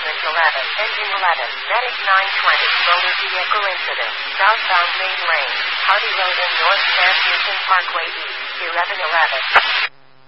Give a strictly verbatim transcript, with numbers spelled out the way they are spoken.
Attachment eleven, Engine eleven, Medic nine twenty, Motor Vehicle Incident, southbound Main Lane, Hardy Road and North San Houston Parkway East, eleven eleven.